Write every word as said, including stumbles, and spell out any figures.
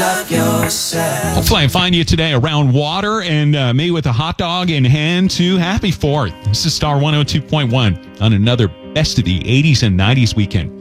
love yourself. Hopefully I find you today around water and uh, maybe with a hot dog in hand too. Happy fourth. This is Star one oh two point one on another Best of the eighties and nineties weekend.